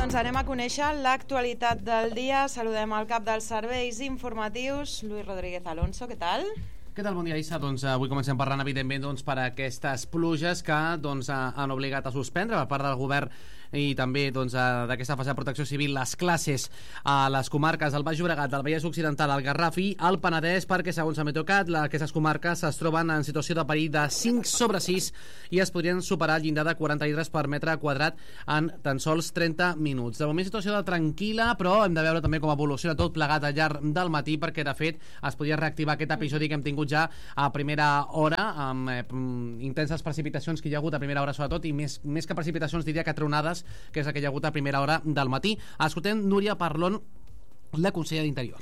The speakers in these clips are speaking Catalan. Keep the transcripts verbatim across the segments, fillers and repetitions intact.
doncs anem a conèixer l'actualitat del dia. Saludem el cap dels serveis informatius, Luis Rodríguez Alonso. Què tal? Què tal? Bon dia, Issa. Doncs avui comencem parlant, evidentment, doncs, per aquestes pluges que doncs, han obligat a suspendre per part del govern i també doncs, d'aquesta fase de protecció civil les classes a les comarques del Baix Llobregat, del Vallès Occidental, el Garraf i el Penedès, perquè, segons el Meteocat, aquestes comarques es troben en situació de perill de cinc sobre sis i es podrien superar el llindar de quaranta litres per metre quadrat en tan sols trenta minuts. De moment, situació de tranquil·la, però hem de veure també com evoluciona tot plegat al llarg del matí, perquè, de fet, es podria reactivar aquest episodi que hem tingut ja a primera hora, amb eh, intenses precipitacions que hi ha hagut a primera hora sobretot, i més, més que precipitacions diria que tronades, que és el que hi ha hagut a primera hora del matí. Escoltem Núria Parlon, la consellera d'Interior.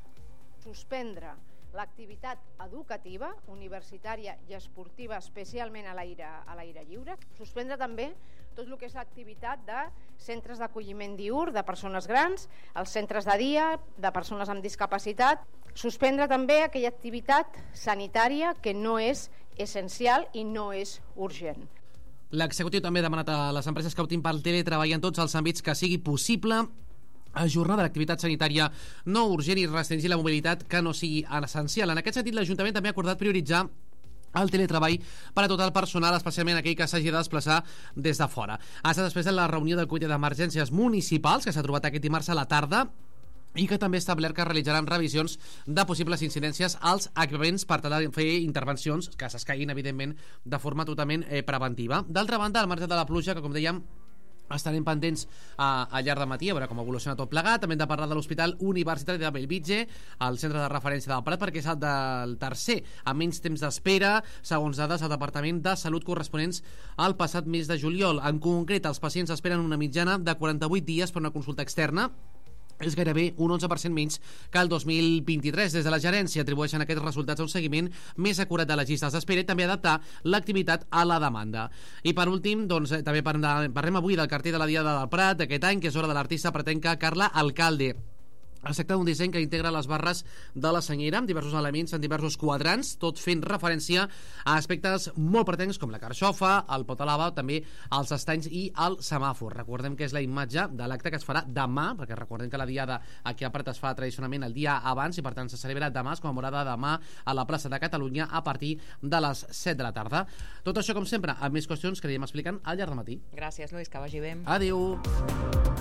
Suspendre l'activitat educativa, universitària i esportiva, especialment a l'aire a l'aire lliure. Suspendre també tot el que és l'activitat de centres d'acolliment diürn de persones grans, els centres de dia de persones amb discapacitat. Suspendre també aquella activitat sanitària que no és essencial i no és urgent. L'executiu també ha demanat a les empreses que optin pel teletreball en tots els àmbits que sigui possible ajornar de l'activitat sanitària no urgent i restringir la mobilitat que no sigui essencial. En aquest sentit, l'Ajuntament també ha acordat prioritzar el teletreball per a tot el personal, especialment aquell que s'hagi de desplaçar des de fora. Ha estat després de la reunió del Comitè d'Emergències Municipals, que s'ha trobat aquest dimarts a la tarda, i que també ha establert que realitzaran revisions de possibles incidències als equipaments per tal de fer intervencions que s'escaiguin, evidentment, de forma totalment eh, preventiva. D'altra banda, al marge de la pluja, que com dèiem estarem pendents a, a llarg de matí, a veure com evoluciona tot plegat. També hem de parlar de l'Hospital Universitari de Bellvitge, el centre de referència del Prat, perquè és el del tercer amb menys temps d'espera, segons dades del Departament de Salut corresponents al passat mes de juliol. En concret, els pacients esperen una mitjana de quaranta-vuit dies per una consulta externa. És gairebé un onze per cent menys que el dos mil vint-i-tres. Des de la gerència atribueixen aquests resultats a un seguiment més acurat de les llistes d'espera i també adaptar l'activitat a la demanda. I per últim, doncs, també parlem avui del cartell de la Diada del Prat d'aquest any, que és hora de l'artista pretenca Carla Alcalde. Es tracta d'un disseny que integra les barres de la senyera amb diversos elements en diversos quadrants, tot fent referència a aspectes molt pretencs com la carxofa, el pot a lava, també els estanys i el semàfor. Recordem que és la imatge de l'acte que es farà demà, perquè recordem que la Diada aquí a Prat es fa tradicionalment el dia abans i per tant se celebra demà, es commemorada demà a la plaça de Catalunya a partir de les set de la tarda. Tot això, com sempre, amb més qüestions que anirem explicant al llarg del matí. Gràcies, Lluís, que vagi bé. Adéu.